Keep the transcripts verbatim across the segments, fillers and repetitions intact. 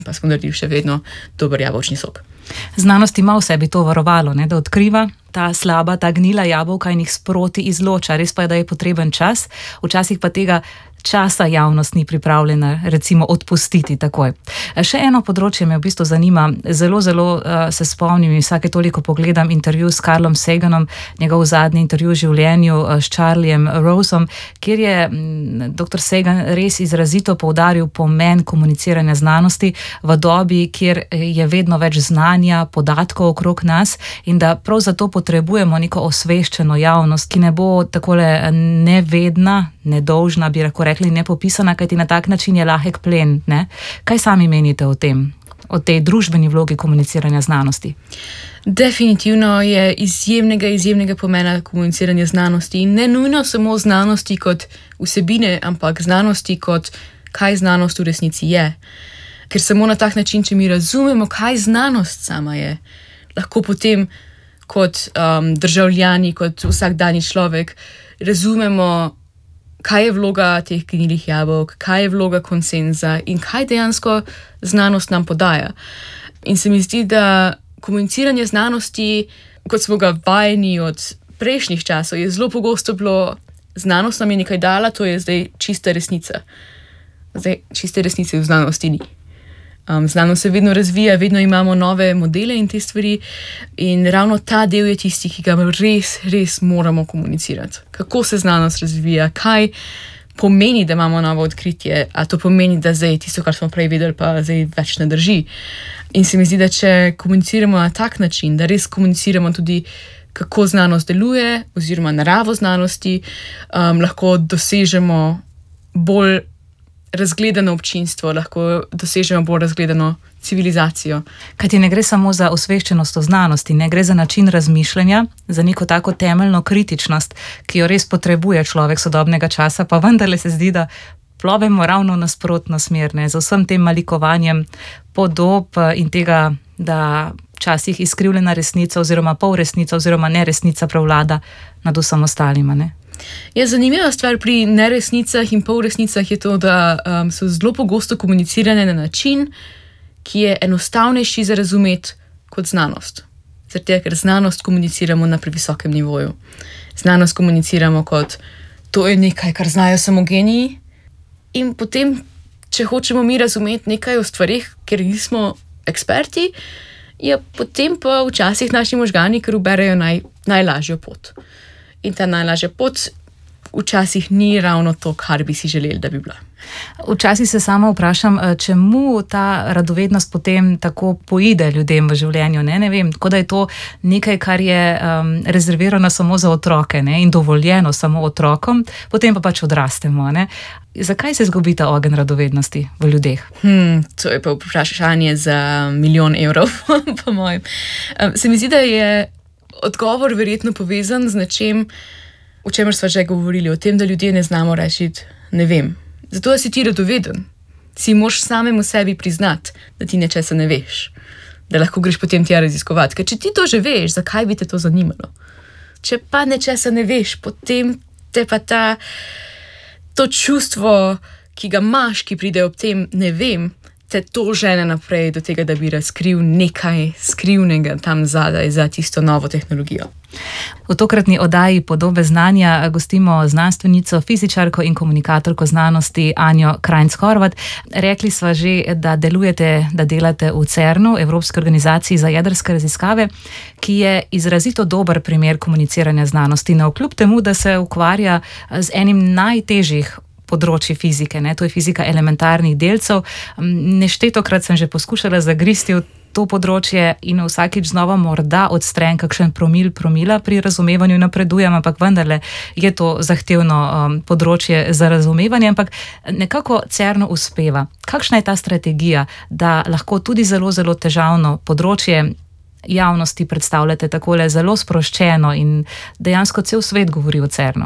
pa smo naredili še vedno dober jabolčni sok. Znanost ima v sebi to varovalo, ne, da odkriva ta slaba, ta gnila jabolka in jih sproti izloča. Res pa je, da je potreben čas, včasih pa tega časa javnost ni pripravljena recimo odpustiti takoj. Še eno področje me v bistvu zanima, zelo, zelo uh, se spomnim in vsake toliko pogledam intervju s Carlom Saganom, njegov zadnji intervju v življenju uh, s Charliem Roseom, kjer je m, doktor Sagan res izrazito poudaril pomen komuniciranja znanosti v dobi, kjer je vedno več znanja, podatkov okrog nas in da prav zato potrebujemo neko osveščeno javnost, ki ne bo takole nevedna, nedolžna, bi lahko rekli, nepopisana, kajti na tak način je lahek plen. Ne? Kaj sami menite o tem, o tej družbeni vlogi komuniciranja znanosti? Definitivno je izjemnega, izjemnega pomena komuniciranja znanosti in ne nujno samo znanosti kot vsebine, ampak znanosti kot kaj znanost v resnici je. Ker samo na tak način, če mi razumemo, kaj znanost sama je, lahko potem kot um, državljani, kot vsakdanji človek razumemo, kaj je vloga teh gnilih jabolk, kaj je vloga konsenza in kaj dejansko znanost nam podaja. In se mi zdi, da komuniciranje znanosti, kot smo ga vajeni od prejšnjih časov, je zelo pogosto bilo, znanost nam je nekaj dala, to je zdaj čista resnica. Zdaj, čiste resnice v znanosti ni. Um, znanost se vedno razvija, vedno imamo nove modele in te stvari in ravno ta del je tisti, ki ga res, res moramo komunicirati. Kako se znanost razvija, kaj pomeni, da imamo novo odkritje, a to pomeni, da zdaj tisto, kar smo prej vedeli, pa zdaj več ne drži. In se mi zdi, da če komuniciramo na tak način, da res komuniciramo tudi, kako znanost deluje oziroma naravo znanosti, um, lahko dosežemo bolj razgledano občinstvo, lahko dosežemo bolj razgledano civilizacijo. Kajti ne gre samo za osveščenost o znanosti, ne gre za način razmišljanja, za neko tako temeljno kritičnost, ki jo res potrebuje človek sodobnega časa, pa vendarle se zdi, da plovemo ravno nasprotno smer, ne, z vsem tem malikovanjem podob in tega, da včasih izkrivljena resnica oziroma polresnica oziroma neresnica prevlada nad vsem ostalima, ne. Ja, zanimiva stvar pri neresnicah in polresnicah je to, da um, so zelo pogosto komunicirane na način, ki je enostavnejši za razumeti kot znanost. Zato, ker znanost komuniciramo na previsokem nivoju. Znanost komuniciramo kot to je nekaj, kar znajo samo geniji in potem, če hočemo mi razumeti nekaj o stvarih, ker nismo eksperti, ja, potem pa včasih naši možgani kar uberejo naj, najlažjo pot. In ta najlažja pot včasih ni ravno to, kar bi si želeli, da bi bila. Včasih se sama vprašam, čemu ta radovednost potem tako poide ljudem v življenju, ne, ne vem, tako da je to nekaj, kar je um, rezervirano samo za otroke, ne, in dovoljeno samo otrokom, potem pa pač odrastemo, ne. Zakaj se zgubi ta ogenj radovednosti v ljudeh? Hmm, to je pa vprašanje za milijon evrov, po mojem. Um, se mi zdi, da je odgovor verjetno povezan z nečem, o čemer sva že govorili, o tem, da ljudje ne znamo reči, ne vem. Zato, da si ti radoveden, si moraš samemu sebi priznati, da ti nečesa ne veš, da lahko greš potem tja raziskovati. Ker če ti to že veš, zakaj bi te to zanimalo? Če pa nečesa ne veš, potem te pa ta, to čustvo, ki ga imaš, ki pride ob tem, ne vem, te to žene naprej do tega, da bi razkril nekaj skrivnega tam zadaj za tisto novo tehnologijo. V tokratni oddaji Podobe znanja gostimo znanstvenico, fizičarko in komunikatorko znanosti Anjo Krajnc-Horvat. Rekli sva že, da delujete, da delate v CERN-u, Evropski organizaciji za jedrske raziskave, ki je izrazito dober primer komuniciranja znanosti, navkljub temu, da se ukvarja z enim najtežjih področji fizike, ne, to je fizika elementarnih delcev. Neštetokrat sem že poskušala zagristi v to področje in vsakič znova morda odstrem kakšen promil, promila pri razumevanju napredujem, ampak vendarle je to zahtevno um, področje za razumevanje, ampak nekako CERN uspeva. Kakšna je ta strategija, da lahko tudi zelo, zelo težavno področje javnosti predstavljate takole zelo sproščeno in dejansko cel svet govori o CERN-u?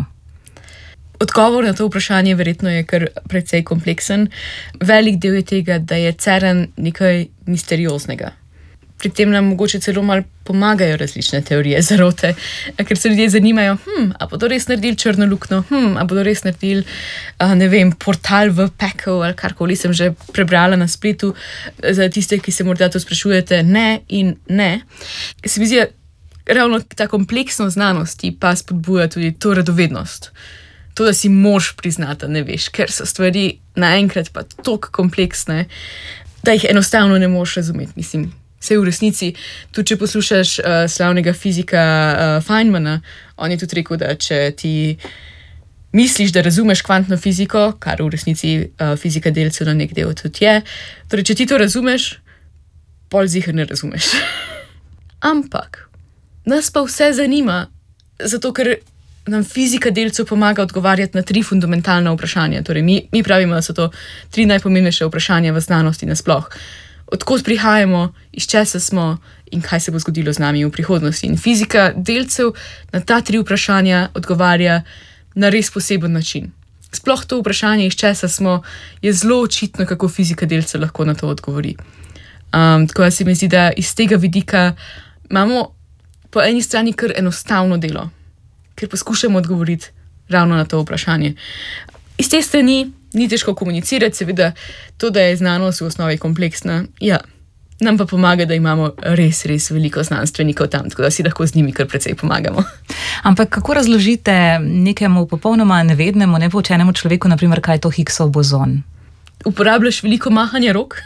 Odgovor na to vprašanje verjetno je kar precej kompleksen. Velik del je tega, da je CERN nekaj misterioznega. pri tem nam mogoče celo malo pomagajo različne teorije zarote, ker se ljudje zanimajo, hm, a bodo res naredili črno luknjo, hm, a bodo res naredili, a, ne vem, portal v pekel ali karkoli sem že prebrala na spletu. Za tiste, ki se morda to sprašujete, ne in ne. Se mi zdi, ravno ta kompleksnost znanosti pa spodbuja tudi to radovednost. To, da si moraš priznati, ne veš, ker so stvari naenkrat pa toliko kompleksne, da jih enostavno ne moreš razumeti. Mislim, vse v resnici, tudi če poslušaš uh, slavnega fizika uh, Feynmana, on je tudi rekel, da če ti misliš, da razumeš kvantno fiziko, kar v resnici uh, fizika delcev na nek del tudi je, torej, če ti to razumeš, pol ziher ne razumeš. Ampak nas pa vse zanima, zato ker nam fizika delcev pomaga odgovarjati na tri fundamentalna vprašanja. Torej, mi, mi pravimo, da so to tri najpomembnejše vprašanja v znanosti nasploh. Odkot prihajamo, iz česa smo in kaj se bo zgodilo z nami v prihodnosti. In fizika delcev na ta tri vprašanja odgovarja na res poseben način. Sploh to vprašanje, iz česa smo, je zelo očitno, kako fizika delcev lahko na to odgovori. Um, tako da se mi zdi, da iz tega vidika imamo po eni strani kar enostavno delo, ker poskušamo odgovoriti ravno na to vprašanje. Iz te strani ni težko komunicirati, seveda to, da je znanost v osnovi kompleksna, ja, nam pa pomaga, da imamo res, res veliko znanstvenikov tam, tako da si lahko z njimi kar precej pomagamo. Ampak kako razložite nekemu popolnoma nevednemu, nepoučenemu človeku, naprimer, kaj je to Higgsov bozon? Uporabljaš veliko mahanja rok,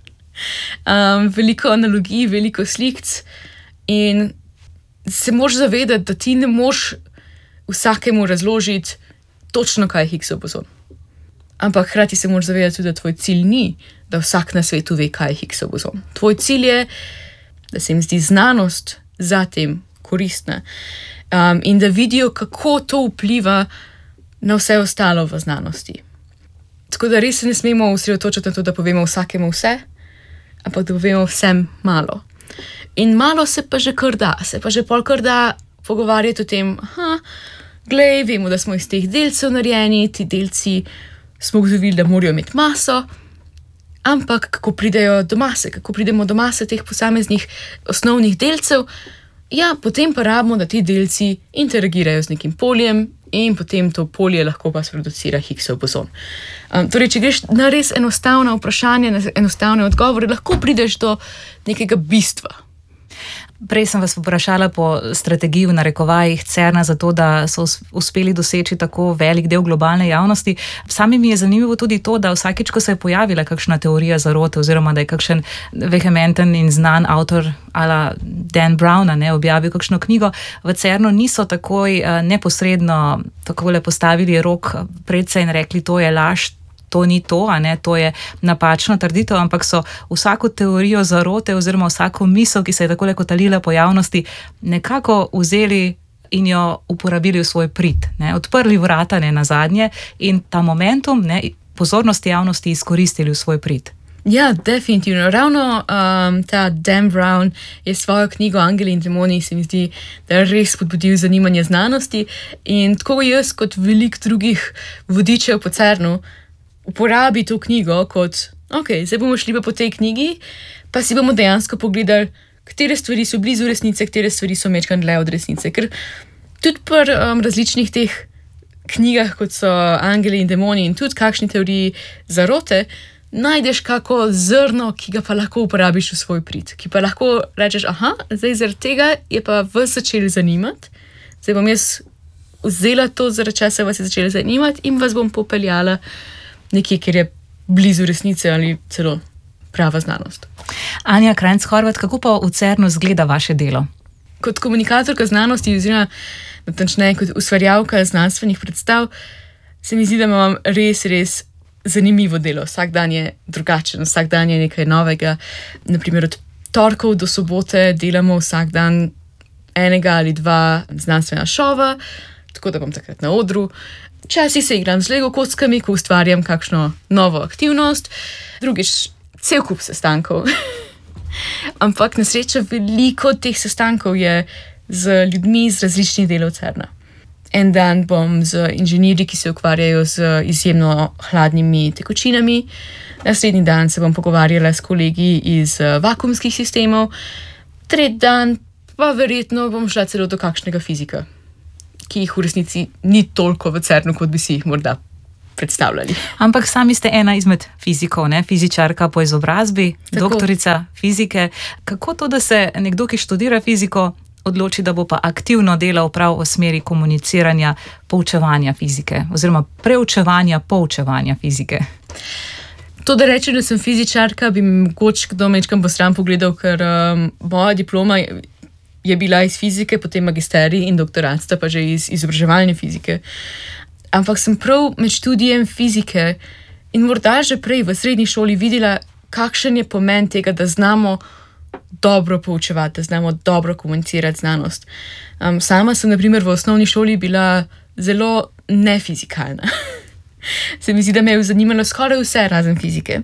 um, veliko analogij, veliko slikc in se moraš zavedati, da ti ne moš vsakemu razložiti točno, kaj je Higgsov bozon. Ampak hkrati se moraš zavedati tudi, da tvoj cilj ni, da vsak na svetu ve, kaj je Higgsov bozon. Tvoj cilj je, da se jim zdi znanost zatem koristna um, in da vidijo, kako to vpliva na vse ostalo v znanosti. Tako da res se ne smemo osredotočiti na to, da povemo vsakemu vse, ampak da povemo vsem malo. In malo se pa že kar da, se pa že pol kar da pogovarjati o tem, aha, glej, vemo, da smo iz teh delcev narejeni, ti delci smo ugotovili, da morajo imeti maso, ampak kako pridejo do mase, kako pridemo do mase teh posameznih osnovnih delcev, ja, potem pa rabimo, da ti delci interagirajo z nekim poljem in potem to polje lahko pa sproducira Higgsov bozon. Um, torej, če greš na res enostavna vprašanja, na enostavne odgovore, lahko prideš do nekega bistva. Prej sem vas vprašala po strategiji v narekovajih CERN-a za to, da so uspeli doseči tako velik del globalne javnosti. Sami mi je zanimivo tudi to, da vsakič, ko se je pojavila kakšna teorija zarote oziroma da je kakšen vehementen in znan avtor ala Dan Browna ne, objavil kakšno knjigo, v CERN-u niso takoj uh, neposredno takole postavili rok predse in rekli, to je laž, to ni to, a ne, to je napačna trditev, ampak so vsako teorijo zarote oziroma vsako misel, ki se je takole kotalila po javnosti, nekako vzeli in jo uporabili v svoj prid. Ne, odprli vrata ne, na zadnje in ta momentum ne, pozornosti javnosti izkoristili v svoj prid. Ja, definitivno. Ravno um, ta Dan Brown je svojo knjigo Angeli in demoni, se mi zdi, da je res spodbudil zanimanje znanosti in tako jaz kot velik drugih vodičev po CERN-u uporabi to knjigo kot, ok, zdaj bomo šli pa po tej knjigi, pa si bomo dejansko pogledali, katere stvari so blizu resnice, katere stvari so mečkan dlje od resnice. Ker tudi pri um, različnih teh knjigah, kot so Angeli in demoni in tudi kakšni teoriji zarote, najdeš kako zrno, ki ga pa lahko uporabiš v svoj prid. Ki pa lahko rečeš, aha, zdaj zaradi tega je pa vas začeli zanimati, zdaj bom jaz vzela to, zaradi česa vas je začeli zanimati in vas bom popeljala nekje, kjer je blizu resnice ali celo prava znanost. Anja Krajnc-Horvat, kako pa v CERN-u zgleda vaše delo? Kot komunikatorka znanosti oziroma natančneje kot ustvarjalka znanstvenih predstav, se mi zdi, da imam res, res zanimivo delo. Vsak dan je drugačen, vsak dan je nekaj novega. Naprimer od torkov do sobote delamo vsak dan enega ali dva znanstvena šova, tako da bom takrat na odru. Včasih se igram z Lego kockami, ko ustvarjam kakšno novo aktivnost, drugič cel kup sestankov. Ampak na srečo veliko teh sestankov je z ljudmi iz različnih delov CERN-a. En dan bom z inženirji, ki se ukvarjajo z izjemno hladnimi tekočinami, naslednji dan se bom pogovarjala s kolegi iz vakuumskih sistemov, tretji dan pa verjetno bom šla celo do kakšnega fizika, ki jih v resnici ni toliko v CERN-u, kot bi si jih morda predstavljali. Ampak sami ste ena izmed fizikov, ne? Fizičarka po izobrazbi, Tako. doktorica fizike. Kako to, da se nekdo, ki študira fiziko, odloči, da bo pa aktivno delal prav v smeri komuniciranja, poučevanja fizike oziroma preučevanja, poučevanja fizike? To, da rečem, da sem fizičarka, bi mogoče kdo mečkam po stran pogledal, ker um, moja diploma je bila iz fizike, potem magisterij in doktorat sta pa že iz izobraževalne fizike. Ampak sem prav med študijem fizike in morda že prej v srednji šoli videla, kakšen je pomen tega, da znamo dobro poučevati, da znamo dobro komunicirati znanost. Um, sama sem, na primer, v osnovni šoli bila zelo nefizikalna. Se mi zdi, da me je zanimalo skoraj vse razen fizike.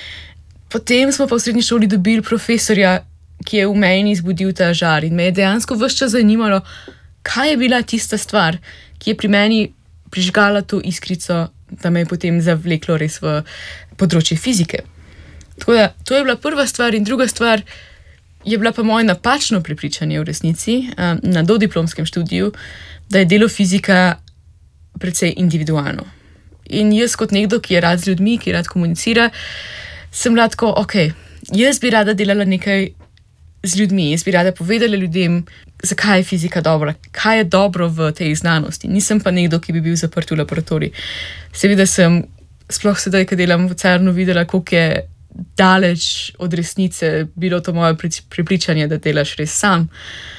Potem smo pa v srednji šoli dobili profesorja, ki je v meni izbudil ta žar in me je dejansko ves čas zanimalo, kaj je bila tista stvar, ki je pri meni prižgala to iskrico, da me je potem zavleklo res v področje fizike. Tako da, to je bila prva stvar in druga stvar je bila pa moje napačno prepričanje v resnici um, na dodiplomskem študiju, da je delo fizika precej individualno. In jaz kot nekdo, ki je rad z ljudmi, ki rad komunicira, sem bila tako, ok, jaz bi rada delala nekaj z ljudmi, jaz bi rada povedala ljudem, zakaj je fizika dobra, kaj je dobro v tej znanosti. Nisem pa nekdo, ki bi bil zaprt v laboratorij. Seveda sem, sploh sedaj, ko delam v CERN-u, videla, koliko je daleč od resnice bilo to moje prepričanje, da delaš res sam.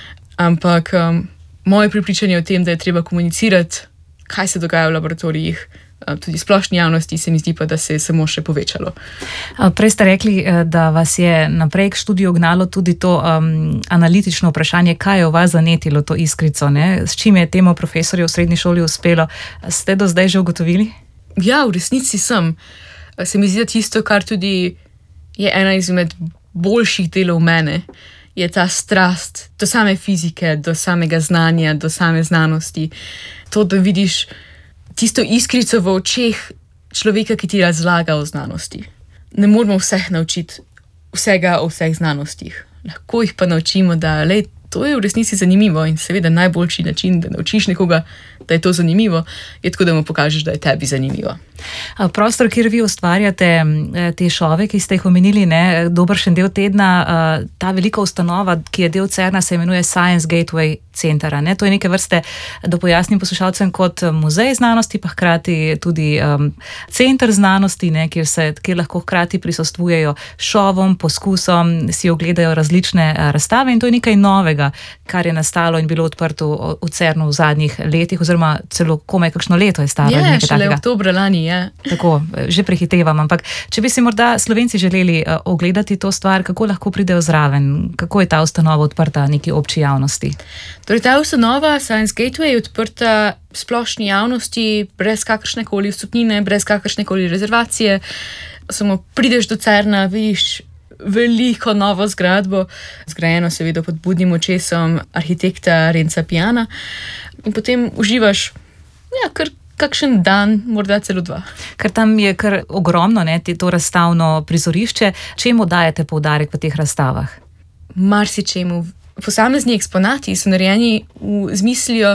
Ampak um, moje prepričanje o tem, da je treba komunicirati, kaj se dogaja v laboratorijih, tudi splošni javnosti, se mi zdi pa, da se je samo še povečalo. Prej ste rekli, da vas je naprej k študiju gnalo tudi to um, analitično vprašanje, kaj je v vas zanetilo to iskrico, ne? S čim je temu profesorju v srednji šoli uspelo. Ste do zdaj že ugotovili? Ja, v resnici sem. Se mi zdi, da tisto, kar tudi je ena izmed boljših delov mene, je ta strast do same fizike, do samega znanja, do same znanosti. To, da vidiš tisto iskrico v očeh človeka, ki ti razlaga o znanosti. Ne moramo vseh naučiti vsega o vseh znanostih. Lahko jih pa naučimo, da lej, to je v resnici zanimivo in seveda najboljši način, da naučiš nekoga, da je to zanimivo, je tako, da mu pokažeš, da je tebi zanimivo. Prostor, kjer vi ustvarjate te šove, ki ste jih omenili, ne, dobršen del tedna, ta velika ustanova, ki je del CERN-a, se imenuje Science Gateway Centra. Ne? To je neke vrste, da pojasnim poslušalcem, kot muzej znanosti, pa hkrati tudi um, center znanosti, ne, kjer, se, kjer lahko hkrati prisostvujejo šovom, poskusom, si ogledajo različne razstave in to je nekaj novega, kar je nastalo in bilo odprto v CERN-u v zadnjih letih, oziroma celo komaj kakšno leto je staro. Je, šele oktobra lani, je. Tako, že prehitevam, ampak če bi si morda Slovenci želeli uh, ogledati to stvar, kako lahko pridejo zraven, kako je ta ustanova odprta neki obči javnosti? Torej, ta ustanova Science Gateway je odprta splošni javnosti brez kakršnekoli vstopnine, brez kakršnekoli rezervacije. Samo prideš do CERN-a, vidiš veliko novo zgradbo, zgrajeno seveda pod budnim očesom arhitekta Renza Piana in potem uživaš ja, kar kakšen dan, morda celo dva. Ker tam je kar ogromno, ne, to razstavno prizorišče. Čemu dajete poudarek v teh razstavah? Marsičemu. Posamezni eksponati so narejeni v zmislijo,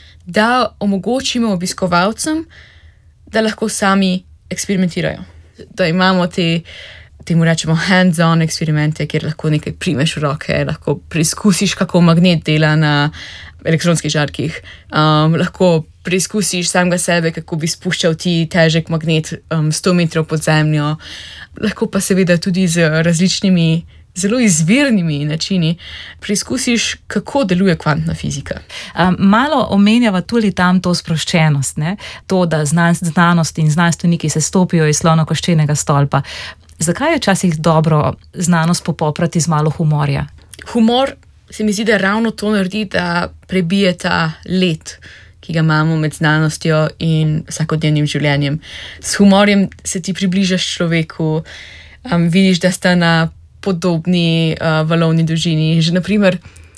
da omogočimo obiskovalcem, da lahko sami eksperimentirajo. Da imamo te, temu rečemo hands-on eksperimente, kjer lahko nekaj primeš v roke, lahko preizkusiš, kako magnet dela na elektronskih žarkih, um, lahko preizkusiš samega sebe, kako bi spuščal ti težek magnet um, sto metrov pod zemljo, lahko pa seveda tudi z različnimi zelo izvirnimi načini preizkusiš, kako deluje kvantna fizika. Um, malo omenjava tudi tam to sproščenost, ne? To, da znan, znanost in znanstveniki se stopijo iz slonokoščenega stolpa. Zakaj je včasih dobro znanost popoprati z malo humorja? Humor se mi zdi, da ravno to naredi, da prebije ta led, ki ga imamo med znanostjo in vsakodnevnim življenjem. S humorjem se ti približaš človeku, um, vidiš, da sta na podobni uh, valovni dolžini. Že naprimer,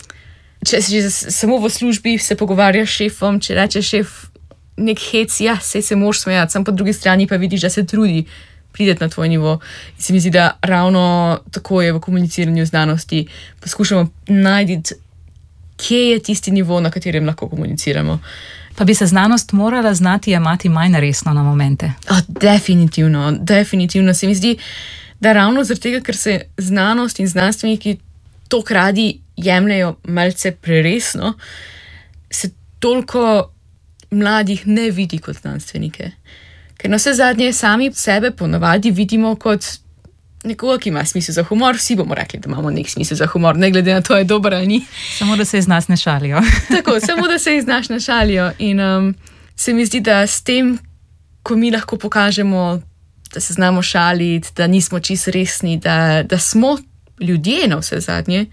če si že samo v službi se pogovarjaš s šefom, če reče šef nek hec, ja, sej se moraš smejati, sam po drugi strani pa vidiš, da se trudi prideti na tvoj nivo. In se mi zdi, da ravno tako je v komuniciranju znanosti. Poskušamo najti, kje je tisti nivo, na katerem lahko komuniciramo. Pa bi se znanost morala znati jemati manj resno na momente? Oh, definitivno, definitivno. Se mi zdi, da ravno zaradi tega, ker se znanost in znanstveniki toliko radi jemljajo malce preresno, se toliko mladih ne vidi kot znanstvenike. Ker na vse zadnje sami sebe ponavadi vidimo kot nekoga, ki ima smisel za humor. Vsi bomo rekli, da imamo nek smisel za humor, ne glede na to, je dober ali ni. Samo da se iz nas ne šalijo. Tako, samo da se iz nas ne šalijo. In um, se mi zdi, da s tem, ko mi lahko pokažemo, da se znamo šaliti, da nismo čisto resni, da, da smo ljudje na vse zadnje,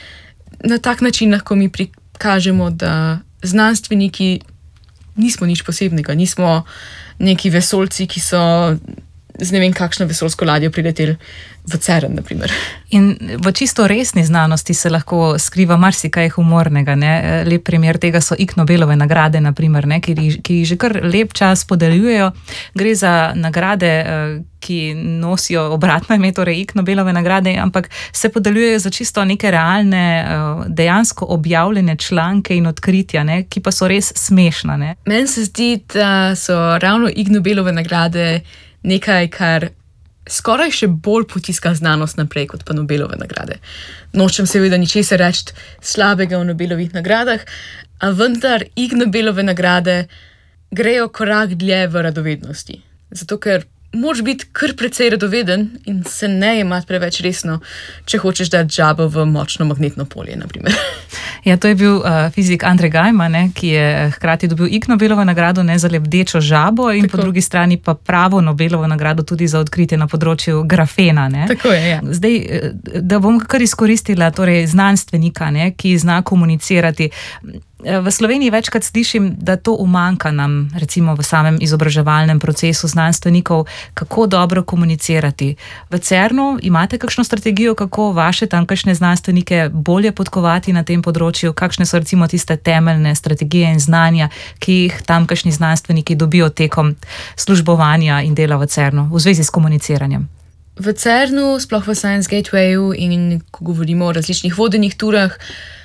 na tak način lahko mi prikažemo, da znanstveniki nismo nič posebnega, nismo neki vesoljci, ki so z ne vem kakšno vesoljsko ladjo prileteli v CERN, na primer. In v čisto resni znanosti se lahko skriva marsikaj humornega. Ne? Lep primer tega so Ig Nobelove nagrade, na primer, ne? ki, ki že kar lep čas podeljujejo. Gre za nagrade, ki nosijo obratno ime, torej Ig Nobelove nagrade, ampak se podeljujejo za čisto neke realne, dejansko objavljene članke in odkritja, ne? Ki pa so res smešna. Ne? Meni se zdi, da so ravno Ig Nobelove nagrade nekaj, kar skoraj še bolj potiska znanost naprej kot pa Nobelove nagrade. Nočem seveda ničesar reči slabega o Nobelovih nagradah, a vendar Ig Nobelove nagrade grejo korak dlje v radovednosti. Zato, ker moraš biti kar precej radoveden in se ne jemati preveč resno, če hočeš dati žabo v močno magnetno polje, na primer. Ja, to je bil uh, fizik Andrej Gajma, ne, ki je hkrati dobil Ig Nobelovo nagrado ne za lebdečo žabo in tako. Po drugi strani pa pravo Nobelovo nagrado tudi za odkritje na področju grafena. Ne. Tako je, ja. Zdaj, da bom kar izkoristila torej znanstvenika, ne, ki zna komunicirati. V Sloveniji večkrat slišim, da to umanjka nam, recimo v samem izobraževalnem procesu znanstvenikov, kako dobro komunicirati. V CERNu imate kakšno strategijo, kako vaše tamkajšnje znanstvenike bolje podkovati na tem področju? Kakšne so recimo tiste temeljne strategije in znanja, ki jih tamkajšnji znanstveniki dobijo tekom službovanja in dela v CERNu v zvezi s komuniciranjem? V CERNu, sploh v Science Gatewayju in ko govorimo o različnih vodenih turah,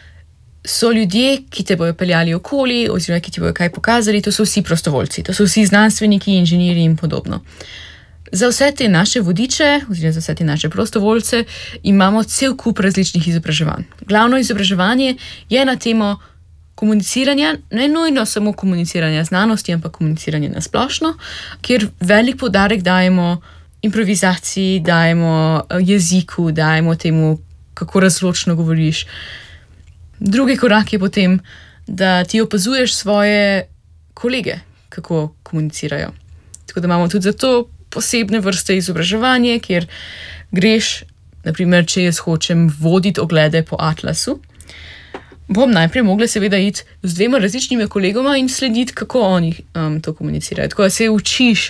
so ljudje, ki te bojo peljali okoli oziroma ki ti bojo kaj pokazali, to so vsi prostovoljci, to so vsi znanstveniki, inženirji in podobno. Za vse te naše vodiče oziroma za vse te naše prostovoljce imamo cel kup različnih izobraževanj. Glavno izobraževanje je na temo komuniciranja, ne nujno samo komuniciranja znanosti, ampak komuniciranja na splošno, kjer velik poudarek dajemo improvizaciji, dajemo jeziku, dajemo temu, kako razločno govoriš. Drugi korak je potem, da ti opazuješ svoje kolege, kako komunicirajo. Tako da imamo tudi za to posebne vrste izobraževanje, kjer greš, naprimer, če jaz hočem voditi oglede po Atlasu, bom najprej mogla seveda iti z dvema različnimi kolegoma in slediti, kako oni um, to komunicirajo. Tako da se učiš,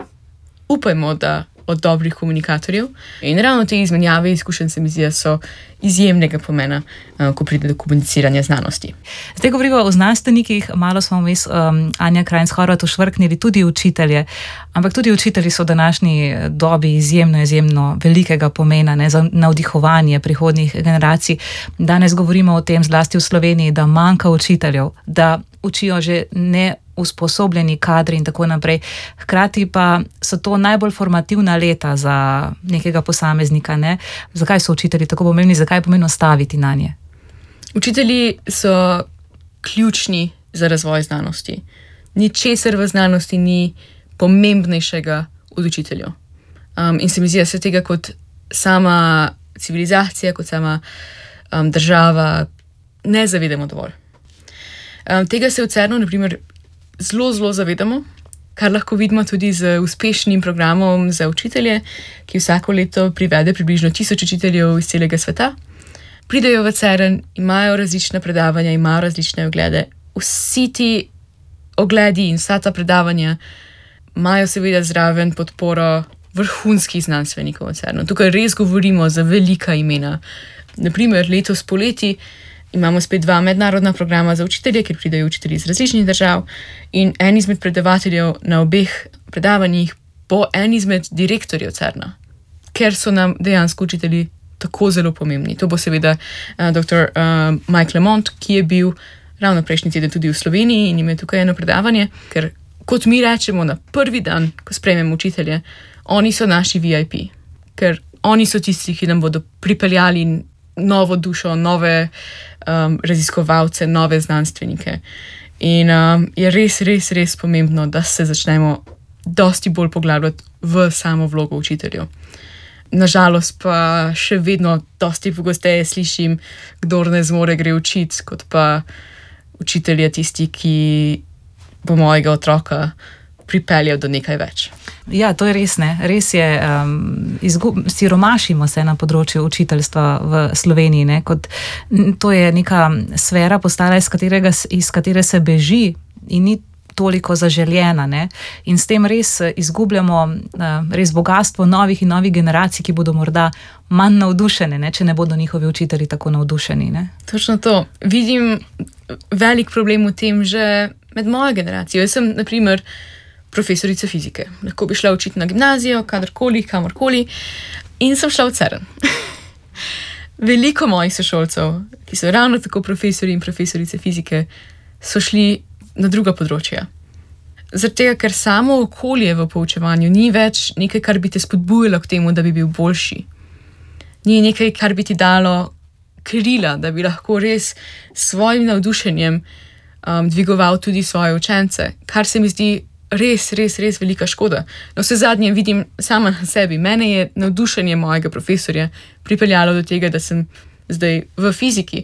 upajmo, da od dobrih komunikatorjev. In ravno te izmenjave izkušenj se mi zdi, da so izjemnega pomena, uh, ko pride do komuniciranja znanosti. Zdaj govorimo o znanstvenikih, malo smo vmes um, Anja Krajnc-Horvat ušvrknili tudi učitelje, ampak tudi učitelji so v današnji dobi izjemno, izjemno velikega pomena, ne, za navdihovanje prihodnjih generacij. Danes govorimo o tem, zlasti v Sloveniji, da manjka učiteljev, da učijo že ne usposobljeni kadri in tako naprej. Hkrati pa so to najbolj formativna leta za nekega posameznika. Ne? Zakaj so učitelji tako pomembni, zakaj je pomembno staviti na nje? Učitelji so ključni za razvoj znanosti. Ničesar v znanosti ni pomembnejšega od učiteljev. Um, in se mi zdi, da se tega kot sama civilizacija, kot sama um, država ne zavedamo dovolj. Um, tega se v CERNu, na primer, zelo, zelo zavedamo, kar lahko vidimo tudi z uspešnim programom za učitelje, ki vsako leto privede približno tisoč učiteljev iz celega sveta. Pridejo v CERN, imajo različna predavanja, imajo različne oglede. Vsi ti ogledi in vsa ta predavanja imajo seveda zraven podporo vrhunskih znanstvenikov v CERNu. Tukaj res govorimo za velika imena. Naprimer, letos poleti imamo spet dva mednarodna programa za učitelje, kjer pridejo učitelji iz različnih držav in en izmed predavateljev na obeh predavanjih bo en izmed direktorjev CERN-a, ker so nam dejansko učitelji tako zelo pomembni. To bo seveda uh, doktor uh, Mike Lamont, ki je bil ravno prejšnji teden tudi v Sloveniji in ima tukaj eno predavanje, ker kot mi rečemo na prvi dan, ko sprejmemo učitelje, oni so naši V I P, ker oni so tisti, ki nam bodo pripeljali novo dušo, nove um, raziskovalce, nove znanstvenike. In um, je res, res, res pomembno, da se začnemo dosti bolj poglabljati v samo vlogo učiteljev. Nažalost pa še vedno dosti pogosteje slišim, kdor ne zmore gre učiti, kot pa učitelj je tisti, ki bo mojega otroka pripeljal do nekaj več. Ja, to je res, ne. Res je, um, izgub, siromašimo se na področju učiteljstva v Sloveniji, ne, kot to je neka sfera postala, iz, katerega, iz katere se beži in ni toliko zaželjena, ne, in s tem res izgubljamo uh, res bogatstvo novih in novih generacij, ki bodo morda manj navdušene, ne, če ne bodo njihovi učitelji tako navdušeni, ne. Točno to. Vidim velik problem v tem že med mojo generacijo. Jaz sem, na primer, profesorica fizike. Lahko bi šla učiti na gimnazijo, kadarkoli, kamorkoli, in sem šla v CERN. Veliko mojih sošolcev, ki so ravno tako profesori in profesorice fizike, so šli na druga področja. Zaradi tega, ker samo okolje v poučevanju ni več nekaj, kar bi te spodbujalo k temu, da bi bil boljši. Ni nekaj, kar bi ti dalo krila, da bi lahko res s svojim navdušenjem um, dvigoval tudi svoje učence, kar se mi zdi res, res, res velika škoda. No, vse zadnje vidim sama na sebi. Mene je navdušenje mojega profesorja pripeljalo do tega, da sem zdaj v fiziki.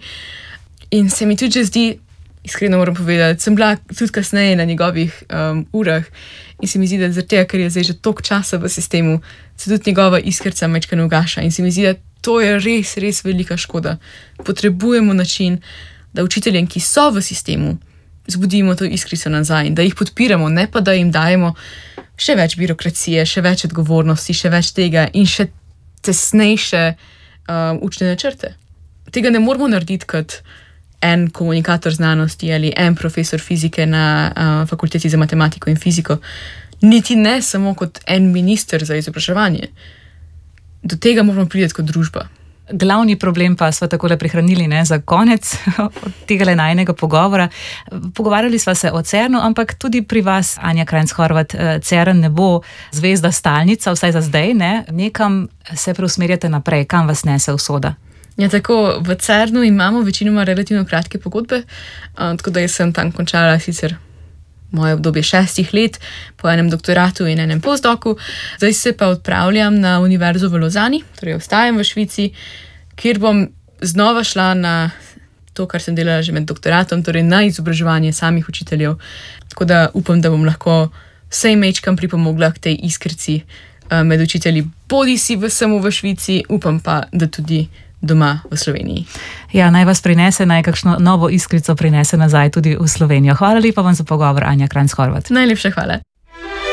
In se mi tudi že zdi, iskreno moram povedati, sem bila tudi kasneje na njegovih um, urah in se mi zdi, da zaradi tega, ker je zdaj že toliko časa v sistemu, se tudi njegova iskrca majčkeno ugaša in se mi zdi, da to je res, res velika škoda. Potrebujemo način, da učiteljem, ki so v sistemu, zbudimo to iskrico nazaj in da jih podpiramo, ne pa da jim dajemo še več birokracije, še več odgovornosti, še več tega in še tesnejše um, učne načrte. Tega ne moramo narediti kot en komunikator znanosti ali en profesor fizike na uh, fakulteti za matematiko in fiziko, niti ne samo kot en minister za izobraževanje. Do tega moramo priti kot družba. Glavni problem pa smo takole prihranili, ne, za konec od tega najnega pogovora. Pogovarjali sva se o CERN-u, ampak tudi pri vas, Anja Krajnc-Horvat, CERN ne bo zvezda stalnica, vsaj za zdaj, ne. Nekam se preusmerjate naprej, kam vas nese usoda? Ja, tako, v CERN-u imamo večinoma relativno kratke pogodbe, tako da jaz sem tam končala sicer moje obdobje šestih let po enem doktoratu in enem postdoku. Zdaj se pa odpravljam na univerzo v Lozani, torej ostajam v Švici, kjer bom znova šla na to, kar sem delala že med doktoratom, torej na izobraževanje samih učiteljev. Tako da upam, da bom lahko vsej mečkam pripomogla k tej iskrci med učitelji, bodi si v, samo v Švici, upam pa, da tudi doma v Sloveniji. Ja, naj vas prinese, naj kakšno novo iskrico prinese nazaj tudi v Slovenijo. Hvala lepa vam za pogovor, Anja Krajnc-Horvat. Najlepša hvala.